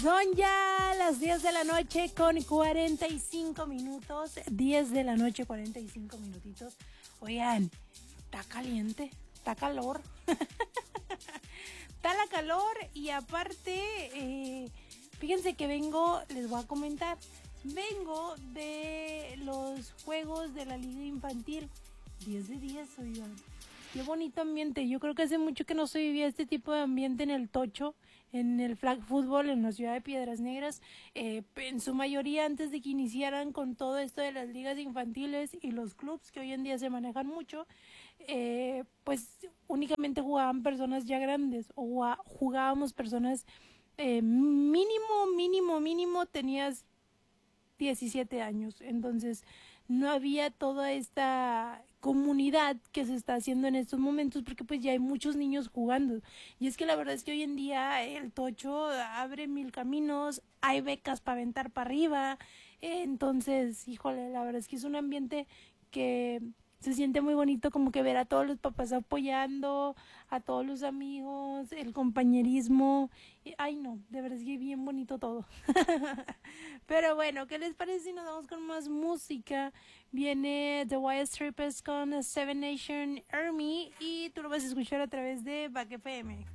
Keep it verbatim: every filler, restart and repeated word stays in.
Son ya las diez de la noche con cuarenta y cinco minutos. diez de la noche, cuarenta y cinco minutitos. Oigan, está caliente, está calor. Está la calor y aparte, eh, fíjense que vengo, les voy a comentar, vengo de los juegos de la Liga Infantil. diez de diez, oigan. Qué bonito ambiente. Yo creo que hace mucho que no se vivía este tipo de ambiente en el Tocho, en el flag football, en la ciudad de Piedras Negras. Eh, en su mayoría, antes de que iniciaran con todo esto de las ligas infantiles y los clubs que hoy en día se manejan mucho, eh, pues únicamente jugaban personas ya grandes o jugábamos personas eh, mínimo, mínimo, mínimo tenías diecisiete años. Entonces no había toda esta comunidad que se está haciendo en estos momentos porque pues ya hay muchos niños jugando. Y es que la verdad es que hoy en día el Tocho abre mil caminos, hay becas para aventar para arriba. Entonces, híjole, la verdad es que es un ambiente que se siente muy bonito, como que ver a todos los papás apoyando, a todos los amigos, el compañerismo. Ay no, de verdad es que bien bonito todo. Pero bueno, ¿qué les parece si nos vamos con más música? Viene The White Stripes con Seven Nation Army y tú lo vas a escuchar a través de Back F M.